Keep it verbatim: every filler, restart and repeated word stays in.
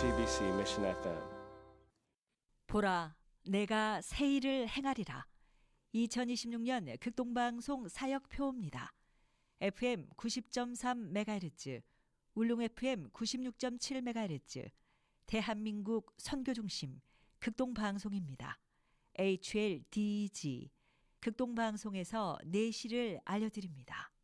씨비씨 Mission 에프엠. 보라, 내가 새 일을 행하리라. 이천이십육 년 극동방송 사역표입니다. 에프엠 구십 점 삼 메가헤르츠, 울릉 에프엠 구십육 점 칠 메가헤르츠, 대한민국 선교중심 극동방송입니다. 에이치엘디지 극동방송에서 내시를 알려드립니다.